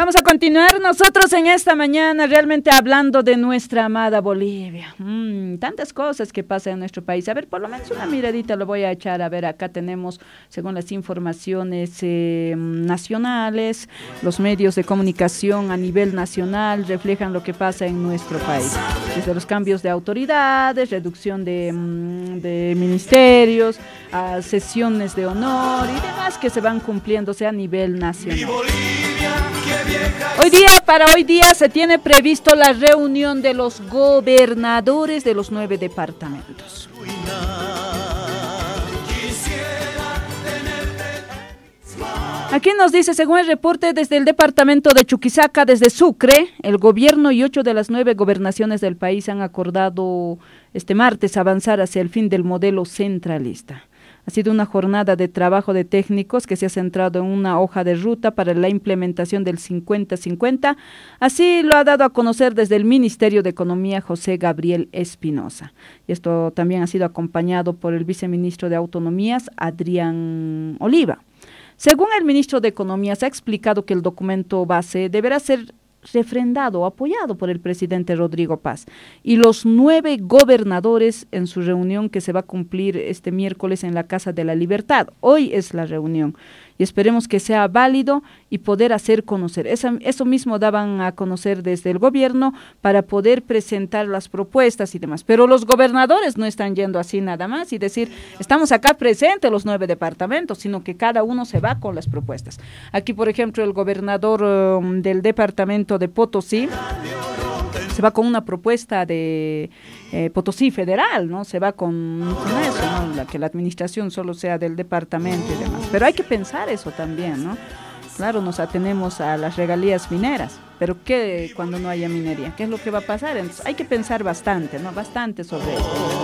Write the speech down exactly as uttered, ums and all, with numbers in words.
Vamos a continuar nosotros en esta mañana realmente hablando de nuestra amada Bolivia. Mm, tantas cosas que pasan en nuestro país. A ver, por lo menos una miradita lo voy a echar. A ver, acá tenemos, según las informaciones eh, nacionales, los medios de comunicación a nivel nacional reflejan lo que pasa en nuestro país. Desde los cambios de autoridades, reducción de, de ministerios, a sesiones de honor y demás que se van cumpliéndose a nivel nacional. Hoy día, para hoy día se tiene previsto la reunión de los gobernadores de los nueve departamentos. Aquí nos dice, según el reporte desde el departamento de Chuquisaca, desde Sucre, el gobierno y ocho de las nueve gobernaciones del país han acordado este martes avanzar hacia el fin del modelo centralista. Ha sido una jornada de trabajo de técnicos que se ha centrado en una hoja de ruta para la implementación del cincuenta cincuenta. Así lo ha dado a conocer desde el Ministerio de Economía José Gabriel Espinosa. Y esto también ha sido acompañado por el viceministro de Autonomías, Adrián Oliva. Según el ministro de Economía, se ha explicado que el documento base deberá ser refrendado o apoyado por el presidente Rodrigo Paz y los nueve gobernadores en su reunión que se va a cumplir este miércoles en la Casa de la Libertad. Hoy es la reunión y esperemos que sea válido y poder hacer conocer. Esa, eso mismo daban a conocer desde el gobierno para poder presentar las propuestas y demás. Pero los gobernadores no están yendo así nada más y decir, estamos acá presentes los nueve departamentos, sino que cada uno se va con las propuestas. Aquí, por ejemplo, el gobernador um, del departamento de Potosí se va con una propuesta de eh, Potosí federal, ¿no? Se va con, con eso, ¿no? La, que la administración solo sea del departamento y demás. Pero hay que pensar eso también, ¿no? Claro, nos atenemos a las regalías mineras, pero ¿qué cuando no haya minería? ¿Qué es lo que va a pasar? Entonces hay que pensar bastante, ¿no? Bastante sobre esto.